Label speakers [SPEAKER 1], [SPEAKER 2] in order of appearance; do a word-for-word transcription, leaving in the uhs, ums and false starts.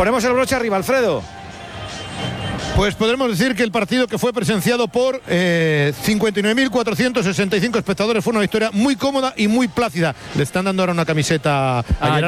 [SPEAKER 1] Ponemos el broche arriba, Alfredo.
[SPEAKER 2] Pues podremos decir que el partido, que fue presenciado por eh, cincuenta y nueve mil cuatrocientos sesenta y cinco espectadores, fue una victoria muy cómoda y muy plácida. Le están dando ahora una camiseta a Gerard